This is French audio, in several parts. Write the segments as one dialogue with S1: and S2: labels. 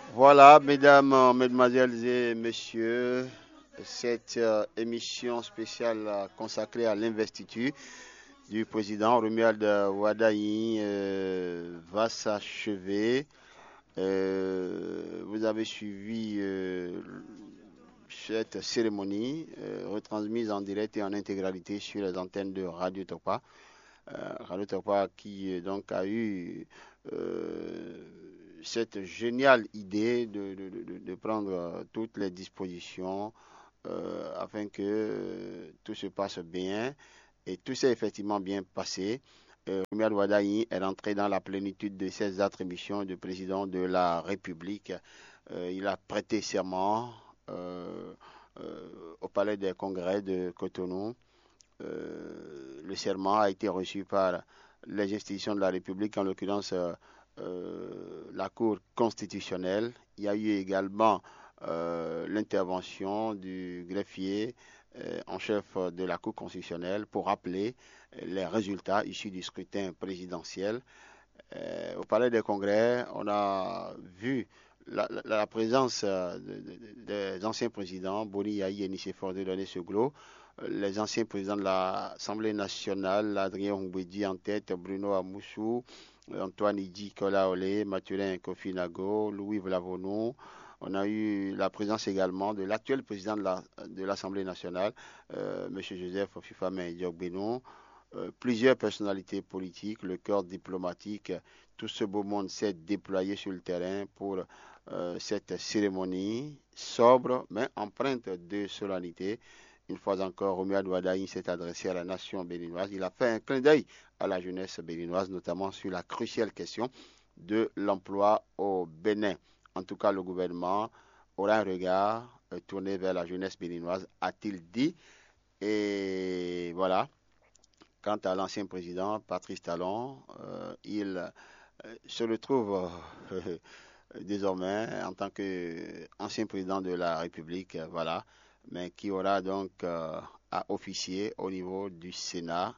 S1: Voilà, mesdames, mesdemoiselles et messieurs, cette émission spéciale consacrée à l'investiture du président Romuald Wadaï va s'achever. Vous avez suivi cette cérémonie retransmise en direct et en intégralité sur les antennes de Radio Topa. Radio Topa qui donc a eu euh, cette géniale idée de prendre toutes les dispositions afin que tout se passe bien. Et tout s'est effectivement bien passé. Romuald Wadaï est rentré dans la plénitude de ses attributions de président de la République. Il a prêté serment au Palais des Congrès de Cotonou. Le serment a été reçu par les institutions de la République, en l'occurrence la Cour constitutionnelle. Il y a eu également l'intervention du greffier en chef de la Cour constitutionnelle pour rappeler les résultats issus du scrutin présidentiel. Au Palais des Congrès, on a vu la présence des anciens présidents, Boni Yahi et Nicéphore Dieudonné Seglo, les anciens présidents de l'Assemblée nationale, Adrien Houmbedi en tête, Bruno Amoussou, Antoine Idi Kolaolé, Mathurin Kofi Nago, Louis Vlavonou. On a eu la présence également de l'actuel président de l'Assemblée nationale, M. Joseph Fifame Diogbenou, plusieurs personnalités politiques, le corps diplomatique, tout ce beau monde s'est déployé sur le terrain pour cette cérémonie sobre mais empreinte de solennité. Une fois encore, Romuald Wadaï s'est adressé à la nation béninoise. Il a fait un clin d'œil à la jeunesse béninoise, notamment sur la cruciale question de l'emploi au Bénin. En tout cas, le gouvernement aura un regard tourné vers la jeunesse béninoise, a-t-il dit. Et voilà. Quant à l'ancien président, Patrice Talon, il se retrouve désormais en tant qu'ancien président de la République, voilà, mais qui aura donc à officier au niveau du Sénat,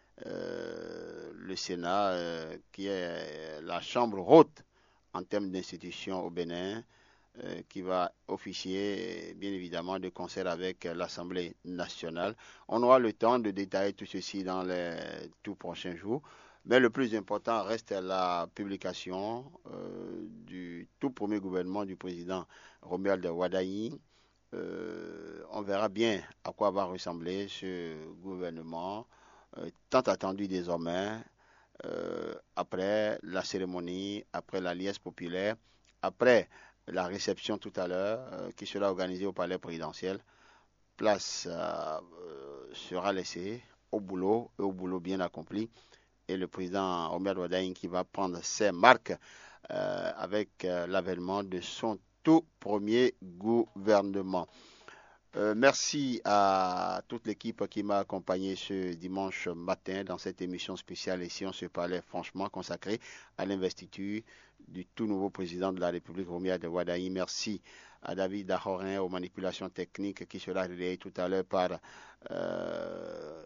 S1: le Sénat qui est la chambre haute en termes d'institution au Bénin, qui va officier bien évidemment de concert avec l'Assemblée nationale. On aura le temps de détailler tout ceci dans les tout prochains jours. Mais le plus important reste la publication du tout premier gouvernement du président Romuald Wadaï. On verra bien à quoi va ressembler ce gouvernement, tant attendu désormais, après la cérémonie, après la liesse populaire, après la réception tout à l'heure qui sera organisée au palais présidentiel. Place sera laissée au boulot bien accompli. Et le président Omer Wadaïn qui va prendre ses marques avec l'avènement de son tout premier gouvernement. Merci à toute l'équipe qui m'a accompagné ce dimanche matin dans cette émission spéciale ici. On se parlait franchement consacrée à l'investiture du tout nouveau président de la République, Romuald Wadaï. Merci à David Dahorin aux manipulations techniques qui sera relayé tout à l'heure par euh,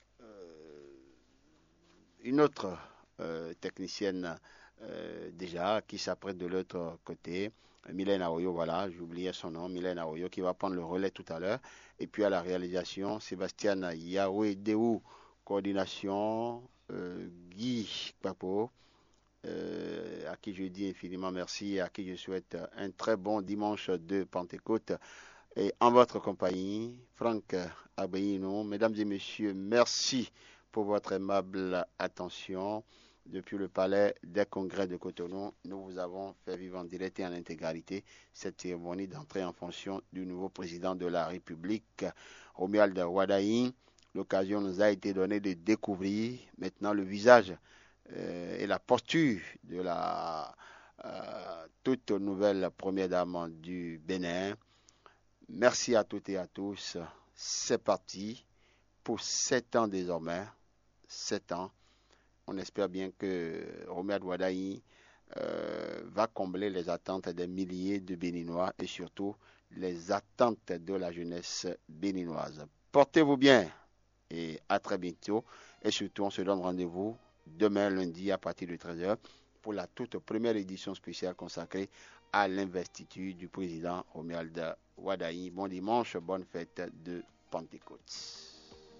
S1: une autre technicienne déjà qui s'apprête de l'autre côté. Mylène Aoyo, voilà, j'oubliais son nom, Mylène Aoyo, qui va prendre le relais tout à l'heure. Et puis à la réalisation, Sébastien Yahweh Deou, coordination, Guy Papo, à qui je dis infiniment merci et à qui je souhaite un très bon dimanche de Pentecôte. Et en votre compagnie, Franck Abéino, mesdames et messieurs, merci pour votre aimable attention. Depuis le palais des congrès de Cotonou, nous vous avons fait vivre en direct et en intégralité cette cérémonie d'entrée en fonction du nouveau président de la République, Romuald Wadaï. L'occasion nous a été donnée de découvrir maintenant le visage et la posture de la toute nouvelle première dame du Bénin. Merci à toutes et à tous. C'est parti pour 7 ans désormais. 7 ans. On espère bien que Romuald Wadaï va combler les attentes des milliers de Béninois et surtout les attentes de la jeunesse béninoise. Portez-vous bien et à très bientôt. Et surtout, on se donne rendez-vous demain lundi à partir de 13h pour la toute première édition spéciale consacrée à l'investiture du président Romuald Wardani. Bon dimanche, bonne fête de Pentecôte.